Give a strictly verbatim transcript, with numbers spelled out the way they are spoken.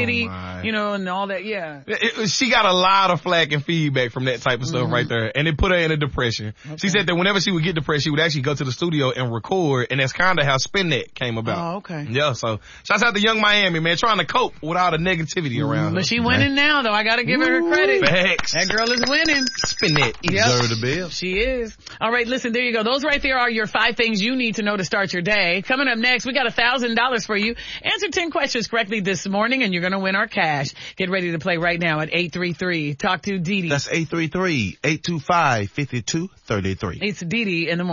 anxiety, oh you know, and all that. Yeah. It, it, she got a lot of flack and feedback from that type of stuff mm-hmm. right there. And it put her in a depression. Okay. She said that whenever she would get depressed, she would actually go to the studio and record. And that's kind of how Spin That came about. Oh, okay. Yeah, so shouts out to Young Miami, man, trying to cope with all the negativity mm-hmm. around her. But she winning now, though. I got to give her her credit. Facts. That girl is winning. Spin That. Yep. Deserve the bill. She is. All right, listen, there you go. Those right there are your five things you need to know to start your day. Coming up next, we got a thousand dollars for you. Answer ten questions correctly this morning and you're going to win our cash. Get ready to play right now at eight three three. Talk to Dee Dee. That's eight three three, eight two five, five two three three. It's Dee Dee in the morning.